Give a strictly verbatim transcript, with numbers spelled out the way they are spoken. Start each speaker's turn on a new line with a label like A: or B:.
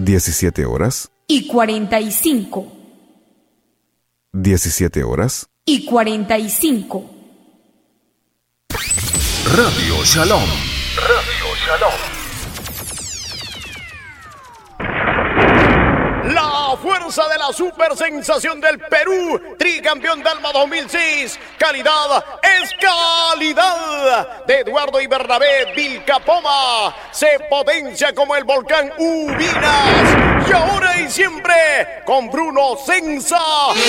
A: diecisiete horas
B: y cuarenta y cinco.
A: diecisiete horas
B: y cuarenta y cinco.
C: Radio Shalom. Radio Shalom.
D: La fuerza de la super sensación del Perú, tricampeón de Alma dos mil seis. Calidad es calidad. De Eduardo y Bernabé Vilcapoma. Se potencia como el volcán Ubinas. Y ahora y siempre con Bruno Sensa.